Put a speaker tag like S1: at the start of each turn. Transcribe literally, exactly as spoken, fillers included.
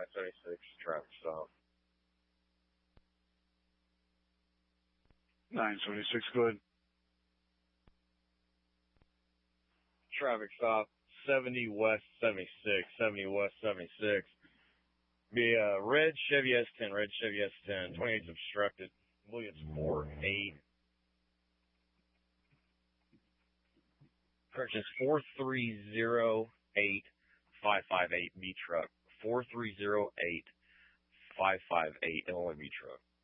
S1: nine seventy-six traffic stop.
S2: nine seventy-six, go ahead.
S1: Traffic stop, seventy West seventy-six, seventy West seventy-six. Be a red Chevy S ten, red Chevy S ten, twenty-eight's obstructed. I believe it's four eight. Purchase four three zero eight five five eight B truck. four three zero eight five five eight Illinois B truck.